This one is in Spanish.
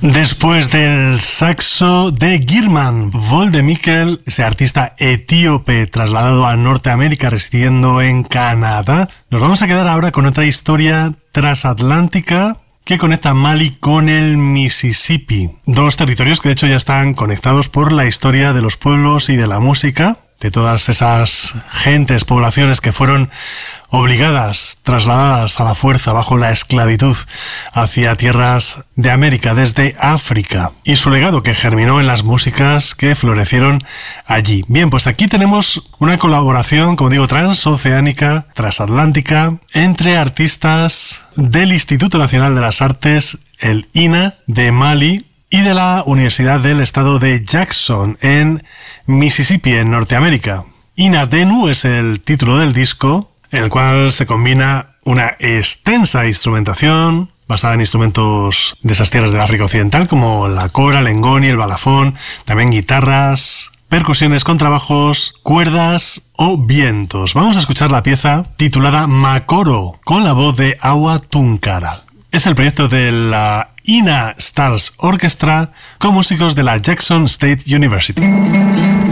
Después del saxo de Girman Voldemikkel, ese artista etíope trasladado a Norteamérica residiendo en Canadá, nos vamos a quedar ahora con otra historia transatlántica que conecta Mali con el Mississippi. Dos territorios que de hecho ya están conectados por la historia de los pueblos y de la música, de todas esas gentes, poblaciones que fueron obligadas, trasladadas a la fuerza bajo la esclavitud hacia tierras de América desde África, y su legado que germinó en las músicas que florecieron allí. Bien, pues aquí tenemos una colaboración, como digo, transoceánica, transatlántica, entre artistas del Instituto Nacional de las Artes, el INA, de Mali, y de la Universidad del Estado de Jackson, en Mississippi, en Norteamérica. Inadenu es el título del disco, en el cual se combina una extensa instrumentación basada en instrumentos de esas tierras del África Occidental como la cora, el ngoni, el balafón, también guitarras, percusiones, contrabajos, cuerdas o vientos. Vamos a escuchar la pieza titulada Makoro con la voz de Awa Tunkara. Es el proyecto de la INA Stars Orchestra con músicos de la Jackson State University.